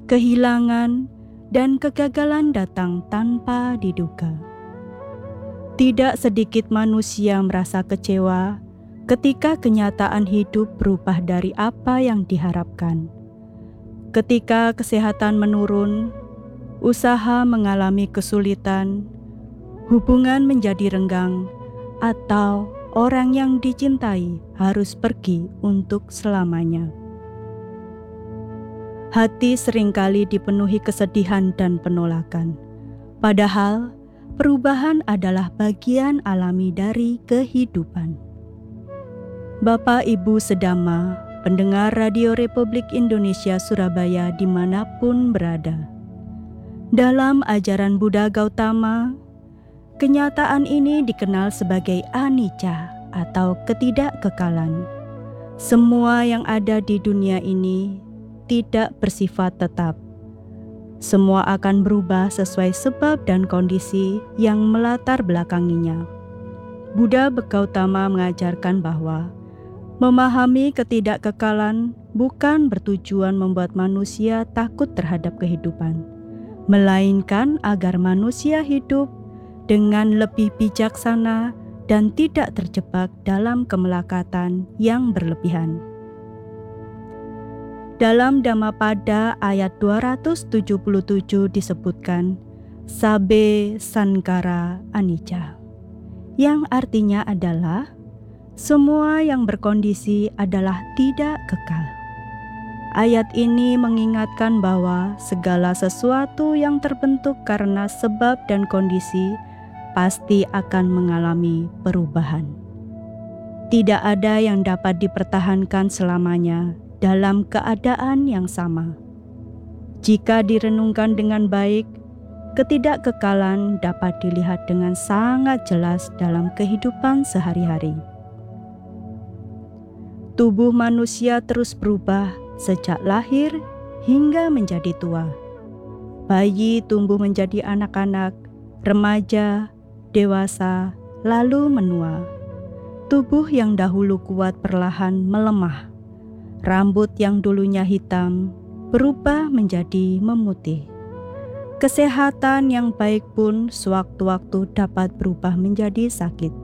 kehilangan, dan kegagalan datang tanpa diduga. Tidak sedikit manusia merasa kecewa ketika kenyataan hidup berubah dari apa yang diharapkan. Ketika kesehatan menurun, usaha mengalami kesulitan, hubungan menjadi renggang, atau orang yang dicintai harus pergi untuk selamanya. Hati seringkali dipenuhi kesedihan dan penolakan. Padahal, perubahan adalah bagian alami dari kehidupan. Bapak Ibu Sedama, pendengar Radio Republik Indonesia Surabaya dimanapun berada. Dalam ajaran Buddha Gautama, kenyataan ini dikenal sebagai anicca atau ketidakkekalan. Semua yang ada di dunia ini tidak bersifat tetap. Semua akan berubah sesuai sebab dan kondisi yang melatar belakanginya. Buddha Gautama mengajarkan bahwa memahami ketidakkekalan bukan bertujuan membuat manusia takut terhadap kehidupan, melainkan agar manusia hidup dengan lebih bijaksana dan tidak terjebak dalam kemelekatan yang berlebihan. Dalam Dhammapada ayat 277 disebutkan Sabbe Sankhara Anicca, yang artinya adalah semua yang berkondisi adalah tidak kekal. Ayat ini mengingatkan bahwa segala sesuatu yang terbentuk karena sebab dan kondisi pasti akan mengalami perubahan. Tidak ada yang dapat dipertahankan selamanya dalam keadaan yang sama. Jika direnungkan dengan baik, ketidakkekalan dapat dilihat dengan sangat jelas dalam kehidupan sehari-hari. Tubuh manusia terus berubah sejak lahir hingga menjadi tua. Bayi tumbuh menjadi anak-anak, remaja, dewasa, lalu menua. Tubuh yang dahulu kuat perlahan melemah. Rambut yang dulunya hitam berubah menjadi memutih. Kesehatan yang baik pun sewaktu-waktu dapat berubah menjadi sakit.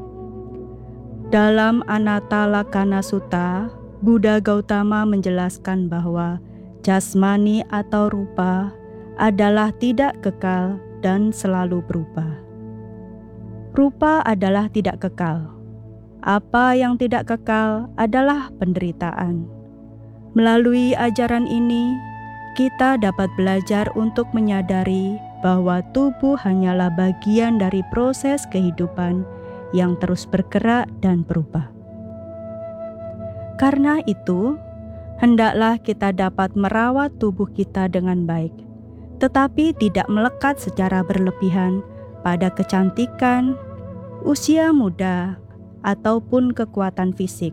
Dalam Anatta Lakkhana Sutta, Buddha Gautama menjelaskan bahwa jasmani atau rupa adalah tidak kekal dan selalu berubah. Rupa adalah tidak kekal. Apa yang tidak kekal adalah penderitaan. Melalui ajaran ini, kita dapat belajar untuk menyadari bahwa tubuh hanyalah bagian dari proses kehidupan yang terus bergerak dan berubah. Karena itu, hendaklah kita dapat merawat tubuh kita dengan baik, tetapi tidak melekat secara berlebihan pada kecantikan, usia muda, ataupun kekuatan fisik.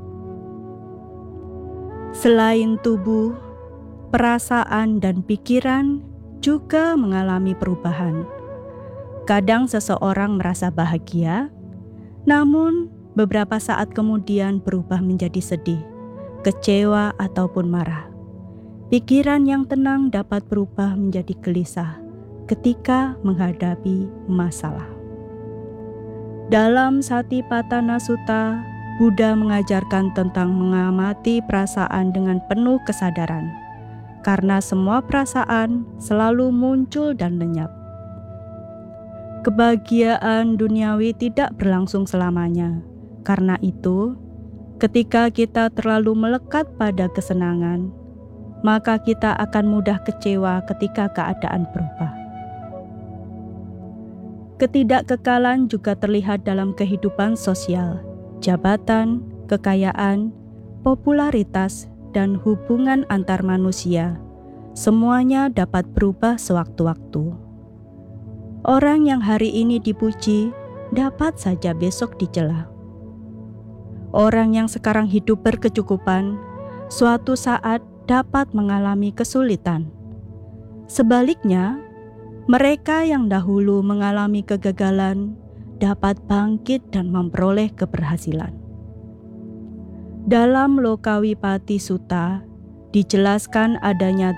Selain tubuh, perasaan dan pikiran juga mengalami perubahan. Kadang seseorang merasa bahagia, namun beberapa saat kemudian berubah menjadi sedih, kecewa, ataupun marah. Pikiran yang tenang dapat berubah menjadi gelisah ketika menghadapi masalah. Dalam Satipatthana Sutta, Buddha mengajarkan tentang mengamati perasaan dengan penuh kesadaran, karena semua perasaan selalu muncul dan lenyap. Kebahagiaan duniawi tidak berlangsung selamanya. Karena itu, ketika kita terlalu melekat pada kesenangan, maka kita akan mudah kecewa ketika keadaan berubah. Ketidakkekalan juga terlihat dalam kehidupan sosial, jabatan, kekayaan, popularitas, dan hubungan antar manusia. Semuanya dapat berubah sewaktu-waktu. Orang yang hari ini dipuji dapat saja besok dicela. Orang yang sekarang hidup berkecukupan, suatu saat dapat mengalami kesulitan. Sebaliknya, mereka yang dahulu mengalami kegagalan dapat bangkit dan memperoleh keberhasilan. Dalam Lokawipati Sutta dijelaskan adanya